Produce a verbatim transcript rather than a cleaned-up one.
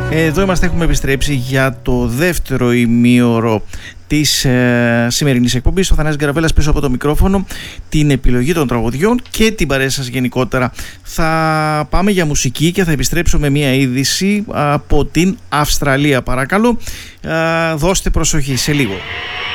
Εδώ είμαστε, έχουμε επιστρέψει για το δεύτερο ημίωρο της ε, σημερινής εκπομπής. Ο Θανάσης Γκαραβέλας πίσω από το μικρόφωνο, την επιλογή των τραγουδιών και την παρέα σας γενικότερα. Θα πάμε για μουσική και θα επιστρέψω με μια είδηση από την Αυστραλία. Παρακαλώ, ε, δώστε προσοχή σε λίγο.